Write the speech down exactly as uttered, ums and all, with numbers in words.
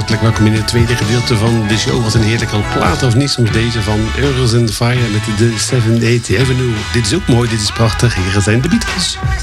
hartelijk welkom in het tweede gedeelte van de show. Wat een heerlijke plaat, of niet? Soms deze van Earth and Fire met de seventh eighth Avenue. Dit is ook mooi, dit is prachtig. Hier zijn de Beatles.